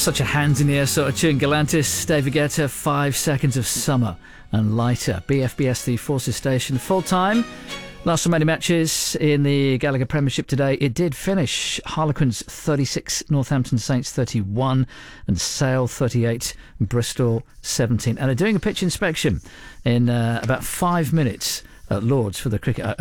Such a hands-in-the-air sort of tune. Galantis, David Guetta, 5 Seconds of Summer and Lighter. BFBS, the Forces Station, full-time. Last remaining matches in the Gallagher Premiership today. It did finish. Harlequins 36, Northampton Saints 31 and Sale 38, Bristol 17. And they're doing a pitch inspection in about 5 minutes at Lords for the cricket.